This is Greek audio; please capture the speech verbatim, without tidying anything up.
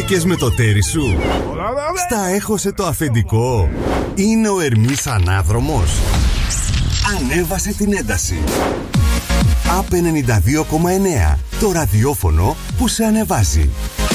Μπήκες με το τέρι σου. Στα έχωσε το αφεντικό. Είναι ο Ερμής ανάδρομος. Ανέβασε την ένταση. Απ' ενενήντα δύο κόμμα εννέα. Το ραδιόφωνο που σε ανεβάζει.